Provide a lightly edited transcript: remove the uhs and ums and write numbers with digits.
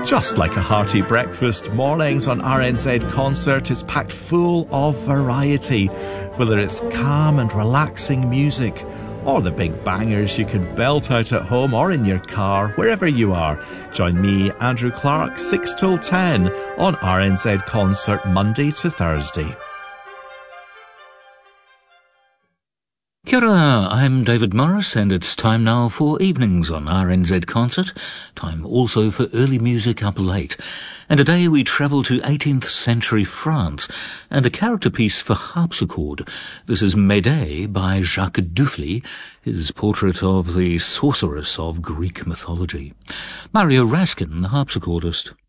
Just like a hearty breakfast, mornings on RNZ Concert is packed full of variety, whether it's calm and relaxing music or the big bangers you can belt out at home or in your car, wherever you are. Join me, Andrew Clark, 6 till 10 on RNZ Concert, Monday to Thursday. Kia ora, I'm David Morris, and it's time now for evenings on RNZ Concert, time also for early music up late. And today we travel to 18th century France and a character piece for harpsichord. This is Médée by Jacques Dufley, his portrait of the sorceress of Greek mythology. Mario Raskin, the harpsichordist.